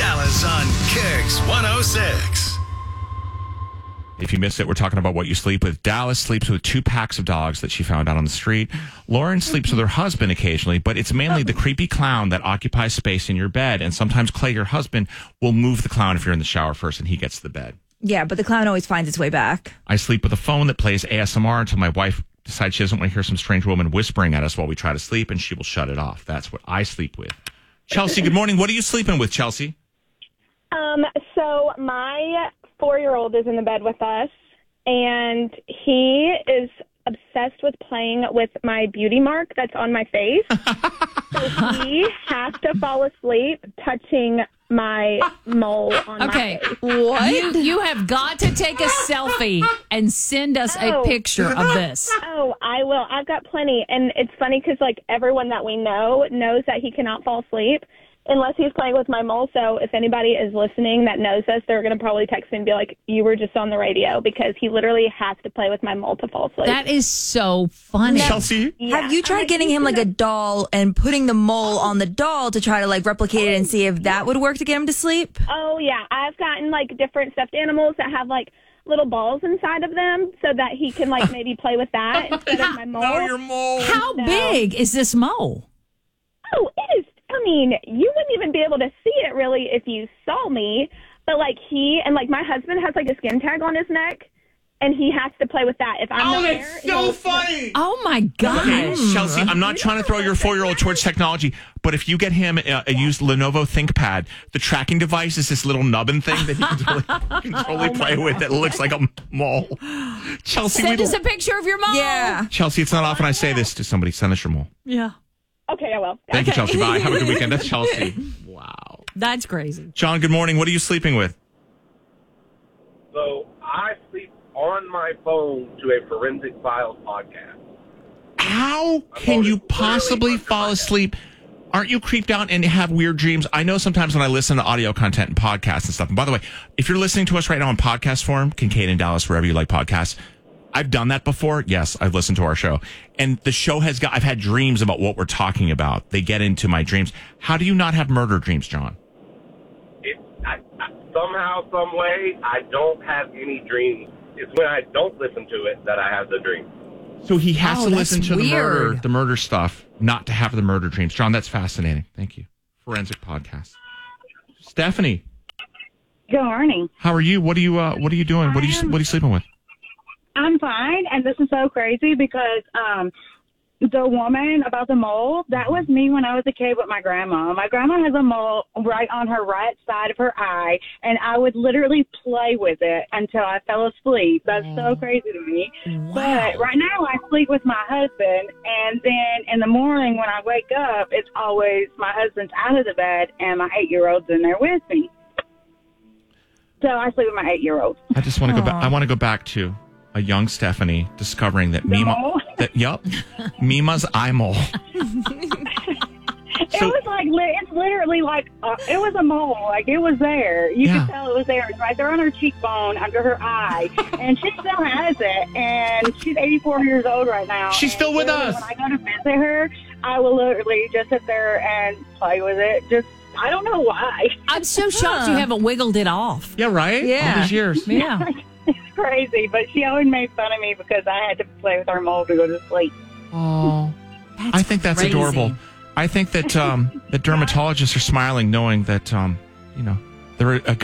Dallas on Kicks 106. If you missed it, we're talking about what you sleep with. Dallas sleeps with 2 packs of dogs that she found out on the street. Lauren sleeps with her husband occasionally, but it's mainly the creepy clown that occupies space in your bed. And sometimes Clay, your husband, will move the clown if you're in the shower first and he gets to the bed. Yeah, but the clown always finds its way back. I sleep with a phone that plays ASMR until my wife decides she doesn't want to hear some strange woman whispering at us while we try to sleep, and she will shut it off. That's what I sleep with. Chelsea, good morning. What are you sleeping with, Chelsea? So my 4-year-old is in the bed with us, and he is obsessed with playing with my beauty mark that's on my face. So he has to fall asleep touching my mole on my face. What? You have got to take a selfie and send us a picture of this. Oh, I will. I've got plenty. And it's funny because, like, everyone that we know knows that he cannot fall asleep unless he's playing with my mole. So if anybody is listening that knows us, they're going to probably text me and be like, you were just on the radio, because he literally has to play with my mole to fall asleep. That is so funny. Chelsea? Yeah. Have you tried getting him like a doll and putting the mole on the doll to try to like replicate it and see if that would work to get him to sleep? Oh, yeah. I've gotten, like, different stuffed animals that have, like, little balls inside of them so that he can, like, maybe play with that instead of my mole. No, your mole. How big is this mole? Oh, it is. I mean, you wouldn't even be able to see it really if you saw me. But, like, my husband has, like, a skin tag on his neck, and he has to play with that. If I'm not there, that's so funny. Oh, my God. Okay, Chelsea, I'm not trying to throw your 4-year-old towards technology, but if you get him a used Lenovo ThinkPad, the tracking device is this little nubbin thing that he can totally play with that looks like a mole. Chelsea, Send us a picture of your mole. Yeah. Chelsea, it's not often I say this to somebody. Send us your mole. Yeah. Okay, I will. Thank you, Chelsea. Bye. Have a good weekend. That's Chelsea. Wow. That's crazy. John, good morning. What are you sleeping with? So I sleep on my phone to a Forensic Files podcast. How can you possibly fall asleep? Aren't you creeped out and have weird dreams? I know sometimes when I listen to audio content and podcasts and stuff. And by the way, if you're listening to us right now in podcast form, Kincaid and Dallas, wherever you like podcasts, I've done that before. Yes, I've listened to our show. And the show I've had dreams about what we're talking about. They get into my dreams. How do you not have murder dreams, John? Somehow, some way, I don't have any dreams. It's when I don't listen to it that I have the dream. So he has to listen to weird. the murder stuff, not to have the murder dreams. John, that's fascinating. Thank you. Forensic podcast. Stephanie. Good morning. How are you? What are you doing? What are you sleeping with? I'm fine, and this is so crazy because the woman about the mole, that was me when I was a kid with my grandma. My grandma has a mole right on her right side of her eye, and I would literally play with it until I fell asleep. That's so crazy to me. Wow. But right now I sleep with my husband, and then in the morning when I wake up, it's always my husband's out of the bed, and my 8-year-old's in there with me. So I sleep with my 8-year-old. I just want to go back. I want to go back to a young Stephanie discovering that Mima's eye mole. It was like, it's literally like, it was a mole. Like, it was there. You could tell it was there. It's right there on her cheekbone, under her eye. And she still has it. And she's 84 years old right now. She's still with us. When I go to visit her, I will literally just sit there and play with it. I don't know why. I'm so shocked you haven't wiggled it off. Yeah, right? Yeah. All these years. Yeah. It's crazy. But she always made fun of me because I had to play with her mole to go to sleep. Oh. I think that's crazy. adorable. I think that that dermatologists are smiling knowing that, they're a